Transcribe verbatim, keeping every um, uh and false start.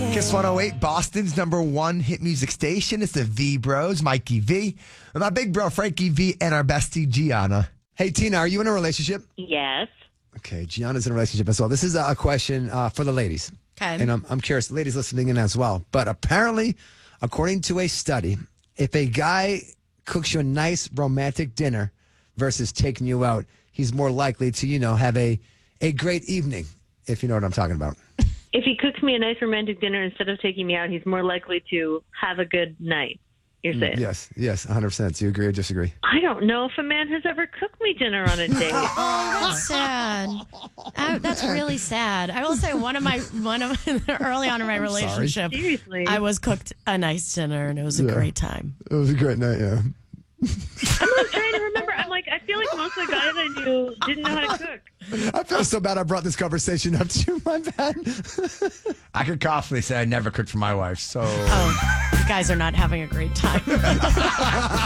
Kiss one oh eight, Boston's number one hit music station. It's the V Bros, Mikey V, and my big bro, Frankie V, and our bestie, Gianna. Hey, Tina, are you in a relationship? Yes. Okay, Gianna's in a relationship as well. This is a question uh, for the ladies. Okay. And I'm, I'm curious, the ladies listening in as well. But apparently, according to a study, if a guy cooks you a nice romantic dinner versus taking you out, he's more likely to, you know, have a, a great evening, if you know what I'm talking about. If he cooks me a nice romantic dinner instead of taking me out, he's more likely to have a good night, you're saying? Yes, yes, one hundred percent. Do you agree or disagree? I don't know if a man has ever cooked me dinner on a date. Oh, that's sad. I, that's really sad. I will say one of my one of early on in my relationship, Seriously. I was cooked a nice dinner and it was a Yeah. great time. It was a great night, yeah. I'm like trying to remember. I'm like, I feel like most of the guys I knew didn't know how to cook. I feel so bad I brought this conversation up to you. My bad. I could confidently say I never cooked for my wife, so... Oh, you guys are not having a great time.